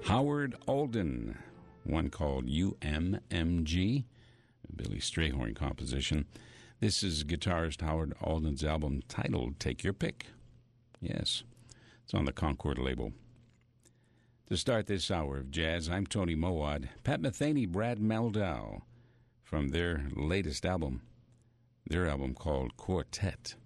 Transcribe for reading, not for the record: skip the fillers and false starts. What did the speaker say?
Howard Alden, one called UMMG, a Billy Strayhorn composition. This is guitarist Howard Alden's album titled Take Your Pick. Yes, it's on the Concord label. To start this hour of jazz, I'm Tony Mowat. Pat Metheny, Brad Mehldau, from their latest album, called Quartet.